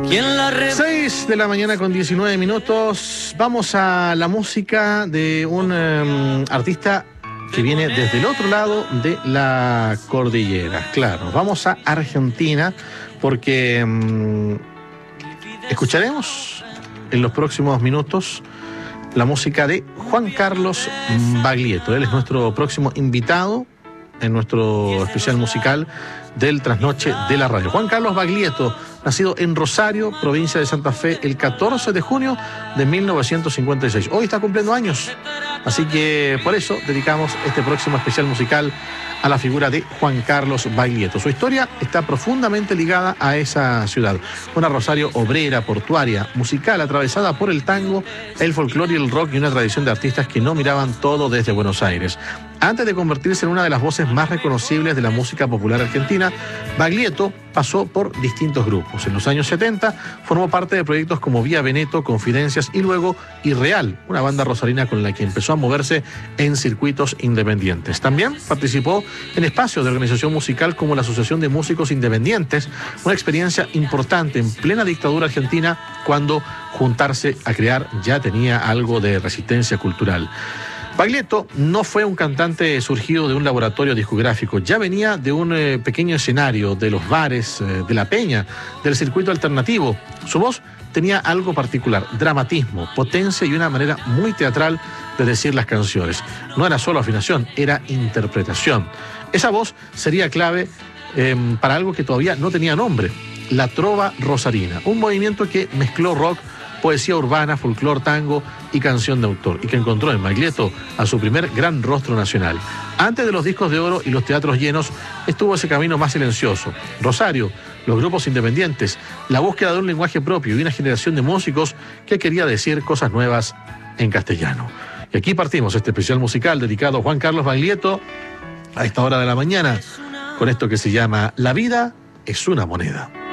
6 de la mañana con 19 minutos. Vamos a la música de un artista que viene desde el otro lado de la cordillera. Claro, vamos a Argentina porque escucharemos en los próximos minutos la música de Juan Carlos Baglietto. Él es nuestro próximo invitado en nuestro especial musical del Trasnoche de la Radio. Juan Carlos Baglietto, nacido en Rosario, provincia de Santa Fe, el 14 de junio de 1956. Hoy está cumpliendo años, así que por eso dedicamos este próximo especial musical a la figura de Juan Carlos Baglietto. Su historia está profundamente ligada a esa ciudad, una Rosario obrera, portuaria, musical, atravesada por el tango, el folclore y el rock, y una tradición de artistas que no miraban todo desde Buenos Aires. Antes de convertirse en una de las voces más reconocibles de la música popular argentina, Baglietto pasó por distintos grupos. En los años 70 formó parte de proyectos como Vía Veneto, Confidencias y luego Irreal, una banda rosarina con la que empezó a moverse en circuitos independientes. También participó en espacios de organización musical como la Asociación de Músicos Independientes, una experiencia importante en plena dictadura argentina, cuando juntarse a crear ya tenía algo de resistencia cultural. Baglietto no fue un cantante surgido de un laboratorio discográfico, ya venía de un pequeño escenario, de los bares, de la peña, del circuito alternativo. Su voz tenía algo particular, dramatismo, potencia y una manera muy teatral de decir las canciones. No era solo afinación, era interpretación. Esa voz sería clave para algo que todavía no tenía nombre: la trova rosarina, un movimiento que mezcló rock, poesía urbana, folclor, tango y canción de autor, y que encontró en Baglietto a su primer gran rostro nacional. Antes de los discos de oro y los teatros llenos, estuvo ese camino más silencioso: Rosario, los grupos independientes, la búsqueda de un lenguaje propio y una generación de músicos que quería decir cosas nuevas en castellano. Y aquí partimos este especial musical dedicado a Juan Carlos Baglietto a esta hora de la mañana, con esto que se llama La vida es una moneda.